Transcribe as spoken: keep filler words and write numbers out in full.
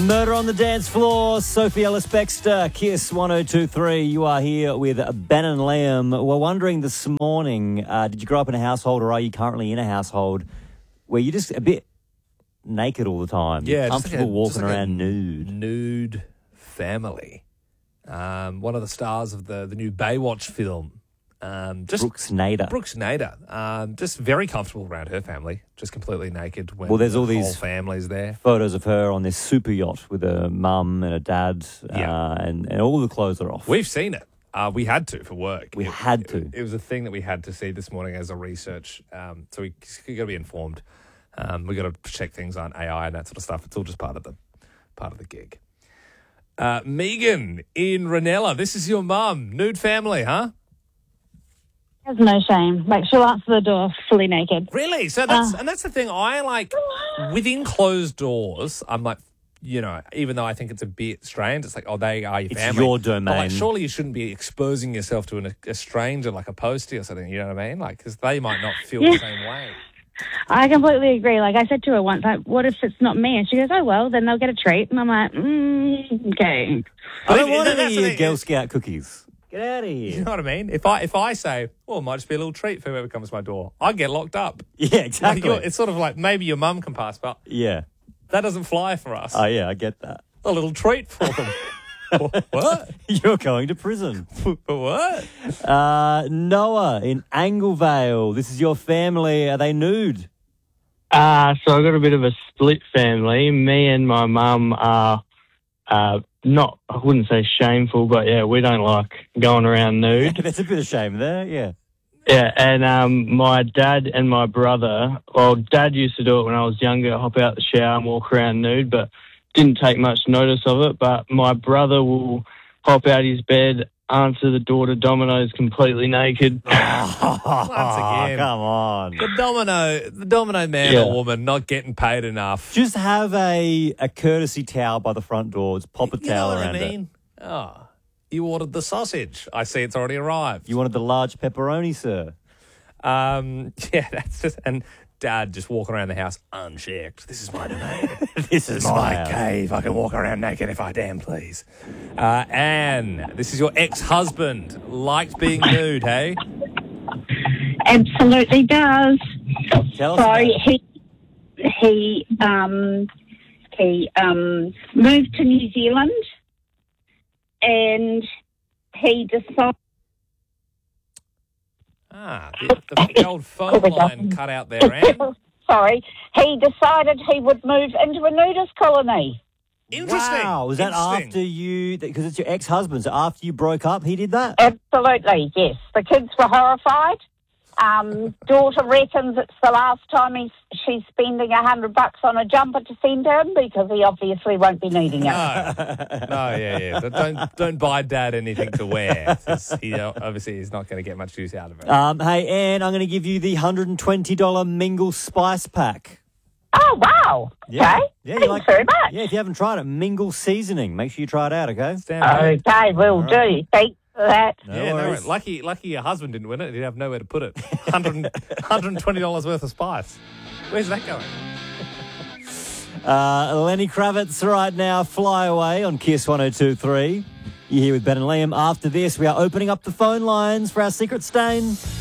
Murder on the Dance Floor, Sophie Ellis-Bextor, Kiss one oh two point three. You are here with Ben and Liam. We're wondering this morning, uh, did you grow up in a household or are you currently in a household where you're just a bit naked all the time? Yeah, comfortable just like a, walking just like around a nude. Nude family. Um, one of the stars of the, the new Baywatch film. Um, just Brooks Nader. Brooks Nader. Um, just very comfortable around her family. Just completely naked when Well, there's the all whole these family's there. Photos of her on this super yacht with a mum and a dad, Yeah. uh, and, and all the clothes are off. We've seen it. Uh, we had to for work. We It- had to. It, it was a thing that we had to see this morning as a research. Um, so we, we got to be informed. Um, we got to check things on A I and that sort of stuff. It's all just part of the part of the gig. Uh, Megan in Ranella. This is your mum. Nude family, huh? Has no shame. Like, she'll answer the door fully naked. Really? So that's Uh. and that's the thing. I like within closed doors. I'm like, you know, even though I think it's a bit strange, it's like, oh, they are your It's family. your But, like, domain. surely you shouldn't be exposing yourself to an, a stranger like a postie or something. You know what I mean? Like, because they might not feel the Yeah. same way. I completely agree. Like, I said to her once, like, what if it's not me? And she goes, oh, well, then they'll get a treat. And I'm like, mm, okay. I don't But want that's any the of your thing. Girl Scout cookies. Get out of You here. know what I mean? If I if I say, well, it might just be a little treat for whoever comes to my door, I get locked up. Yeah, Like, exactly. you're- it's sort of like maybe your mum can pass, but yeah. that doesn't fly for us. Oh, yeah, I get that. A little treat for them. What? You're going to prison. For what? Uh, Noah in Anglevale. This is your family. Are they nude? Uh, so I've got a bit of a split family. Me and my mum are uh, not, I wouldn't say shameful, but yeah, we don't like going around nude. There's a bit of shame there, yeah. Yeah, and um, my dad and my brother, well, Dad used to do it when I was younger, hop out the shower and walk around nude, but didn't take much notice of it. But my brother will hop out his bed, answer the door to Domino's completely naked. Once again. Come on. The domino, the domino man Yeah. or woman not getting paid enough. Just have a, a courtesy towel by the front door. Just pop a You know towel what around I mean? Oh, you ordered the sausage. I see it's already arrived. it. You wanted the large pepperoni, sir? Um, yeah, that's just and Dad just walking around the house unchecked. This is my domain. This is This is my cave. I can walk around naked if I damn please. Uh, Anne, this is your ex-husband. Liked being nude, hey? Absolutely does. Tell us So about it. he he um he um moved to New Zealand, and he decided. Ah, the, the, the old phone line cut out there, Anne. Sorry, he decided he would move into a nudist colony. Interesting. Wow, was that Interesting. after you, because it's your ex-husband, so after you broke up, he did that? Absolutely, yes. The kids were horrified. Um, daughter reckons it's the last time he's, she's spending a hundred bucks on a jumper to send him because he obviously won't be needing it. No, no, yeah, yeah. But don't don't buy Dad anything to wear. 'Cause he uh, obviously is not going to get much use out of it. Um, hey, Anne, I'm going to give you the one hundred twenty dollars Mingle Spice Pack. Oh, wow. Yeah. Okay. Yeah, you Thanks like- very much. Yeah, if you haven't tried it, Mingle Seasoning. Make sure you try it out, okay? Stand by. Okay, will do. Thanks for that. No Yeah, no, worries. worries. lucky, lucky your husband didn't win it. He'd have nowhere to put it. one hundred, one hundred twenty dollars worth of spice. Where's that going? Uh, Lenny Kravitz right now, Fly Away on Kiss one oh two point three. You're here with Ben and Liam. After this, we are opening up the phone lines for our secret stain.